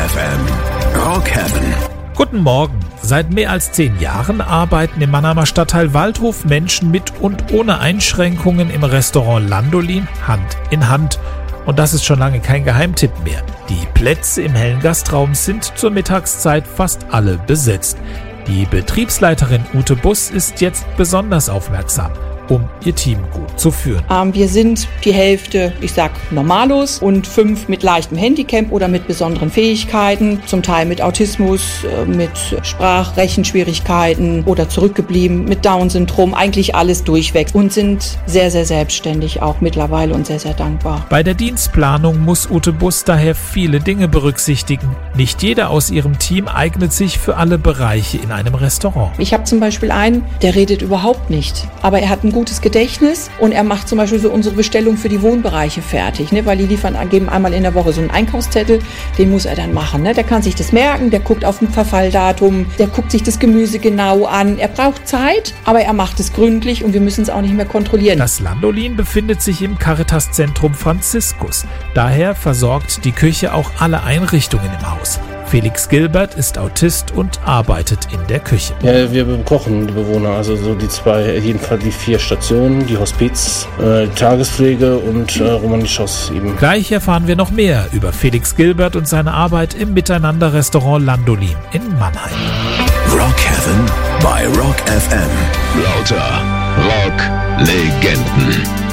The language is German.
FM. Rock Heaven. Guten Morgen. Seit mehr als 10 Jahren arbeiten im Mannheimer Stadtteil Waldhof Menschen mit und ohne Einschränkungen im Restaurant Landolin Hand in Hand. Und das ist schon lange kein Geheimtipp mehr. Die Plätze im hellen Gastraum sind zur Mittagszeit fast alle besetzt. Die Betriebsleiterin Ute Buss ist jetzt besonders aufmerksam, um ihr Team gut zu führen. Wir sind die Hälfte, Normalos und 5 mit leichtem Handicap oder mit besonderen Fähigkeiten, zum Teil mit Autismus, mit Sprach-Rechenschwierigkeiten oder zurückgeblieben, mit Down-Syndrom, eigentlich alles durchweg und sind sehr, sehr selbstständig auch mittlerweile und sehr, sehr dankbar. Bei der Dienstplanung muss Ute Buss daher viele Dinge berücksichtigen. Nicht jeder aus ihrem Team eignet sich für alle Bereiche in einem Restaurant. Ich habe zum Beispiel einen, der redet überhaupt nicht, aber er hat ein gutes Gedächtnis und er macht zum Beispiel so unsere Bestellung für die Wohnbereiche fertig, weil die geben einmal in der Woche so einen Einkaufszettel, den muss er dann machen. Der kann sich das merken, der guckt auf ein Verfalldatum, der guckt sich das Gemüse genau an. Er braucht Zeit, aber er macht es gründlich und wir müssen es auch nicht mehr kontrollieren. Das Landolin befindet sich im Caritas-Zentrum Franziskus. Daher versorgt die Küche auch alle Einrichtungen im Haus. Felix Gilbert ist Autist und arbeitet in der Küche. Ja, wir bekochen die Bewohner, also so jedenfalls die 4 Stationen, die Hospiz, die Tagespflege und Romanischhaus eben. Gleich erfahren wir noch mehr über Felix Gilbert und seine Arbeit im Miteinander-Restaurant Landolin in Mannheim. Rock Heaven bei Rock FM. Lauter Rock-Legenden.